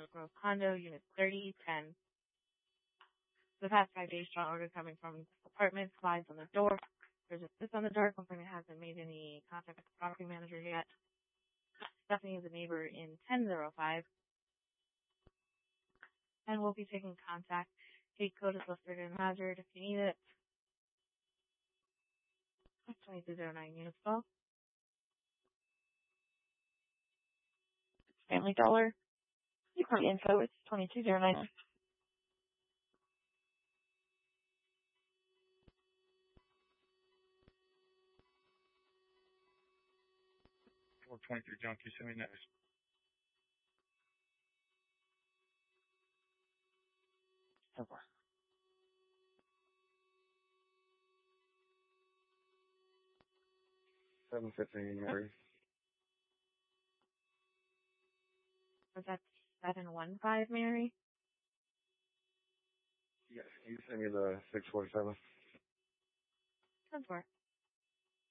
Oak Grove condo, unit 3010. The past 5 days, strong odor coming from this apartment, flies on the door. There's a this on the door. Complainant hasn't made any contact with the property manager yet. Stephanie is a neighbor in 1005. And we'll be taking contact. Gate code is listed in hazard if you need it. 2209 units well. Family Dollar. The info is 2209. Or 23 Junkie, send me next. Okay. 715, Mary. Was that 715, Mary? Yes, can you send me the 647? 10-4.